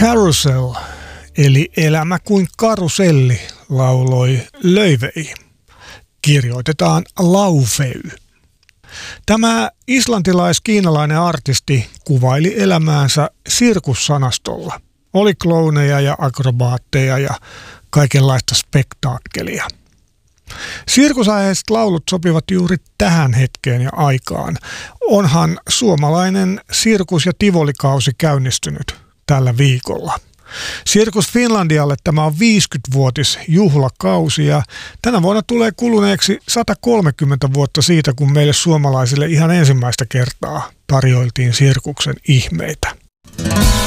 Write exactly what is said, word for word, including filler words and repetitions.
Carousel, eli Elämä kuin karuselli, lauloi Löfvei. Kirjoitetaan Laufey. Tämä islantilais-kiinalainen artisti kuvaili elämäänsä sirkussanastolla. Oli klouneja ja akrobaatteja ja kaikenlaista spektaakkelia. Sirkusaiheiset laulut sopivat juuri tähän hetkeen ja aikaan. Onhan suomalainen sirkus- ja tivolikausi käynnistynyt tällä viikolla. Sirkus Finlandialle tämä on viisikymmenvuotisjuhlakausi ja tänä vuonna tulee kuluneeksi sata kolmekymmentä vuotta siitä, kun meille suomalaisille ihan ensimmäistä kertaa tarjoiltiin sirkuksen ihmeitä.